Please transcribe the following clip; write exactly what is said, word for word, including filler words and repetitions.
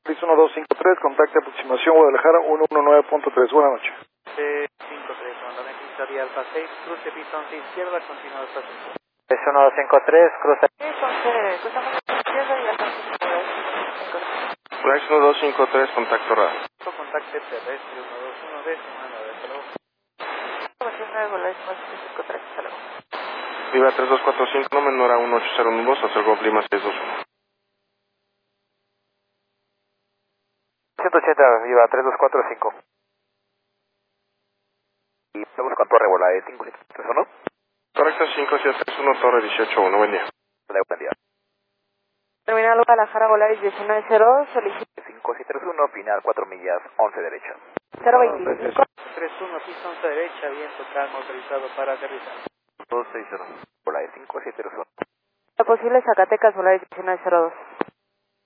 Piso uno dos cinco tres, contacto aproximación Guadalajara uno uno nueve punto tres. Buenas noches. cinco tres, comandante Victoria Alfa seis, cruce pista once izquierda, continúa el paso. Es uno dos cinco tres, cruza. Sí, once, cruzamos a la izquierda y alfa Flash uno dos cinco tres, contacto radio. Contacto terrestre uno dos uno D, semana de hasta luego. nueve, Volaris cinco tres, hasta luego. Viva tres dos cuatro cinco, no menor a uno ocho cero uno dos, hacer Golf Lima seis dos uno. ciento ochenta, viva tres dos cuatro cinco. Y estamos con Torre Volaris cinco siete tres uno. Correcto, cinco siete tres uno, Torre dieciocho uno, buen día. Hola, buen día. Terminal Guadalajara Volaris diecinueve cero, solicito cinco siete tres uno, final cuatro millas, once derecha. cero veinticinco. tres uno, pista once derecha, viento calmo autorizado para aterrizar. dos seis cero, Volaris cinco siete tres uno. La posible Zacatecas Volaris diecinueve cero dos.